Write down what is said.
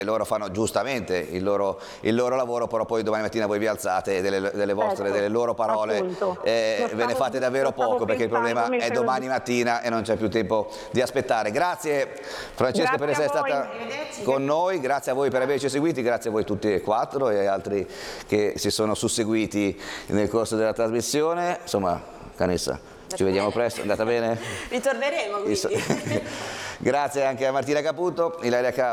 loro fanno giustamente il loro lavoro, però poi domani mattina voi vi alzate e delle vostre, delle loro parole ve ne fate davvero poco, perché il problema è domani mattina e non c'è più tempo di aspettare. Grazie Francesca per essere stata con noi, grazie a voi per averci seguiti, grazie a voi tutti e quattro e altri che si sono susseguiti nel corso della trasmissione. Insomma, Canessa, ci vediamo presto, è andata bene? Ritorneremo quindi. Grazie anche a Martina Caputo, Ilaria